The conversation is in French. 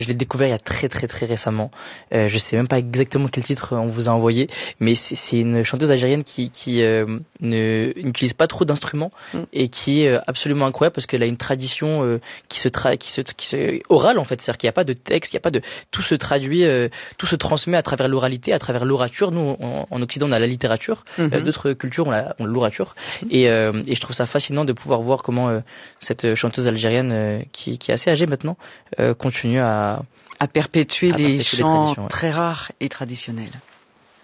Je l'ai découvert il y a très très très récemment. Je sais même pas exactement quel titre on vous a envoyé, mais c'est une chanteuse algérienne qui n'utilise pas trop d'instruments et qui est absolument incroyable parce qu'elle a une tradition qui se orale en fait, c'est-à-dire qu'il n'y a pas de texte, il y a pas de tout se traduit, tout se transmet à travers l'oralité, à travers l'orature. Nous en Occident on a la littérature, d'autres cultures ont l'orature et je trouve ça fascinant de pouvoir voir comment cette chanteuse algérienne qui est assez âgée maintenant continue à perpétuer les chants traditions, ouais. très rares et traditionnels.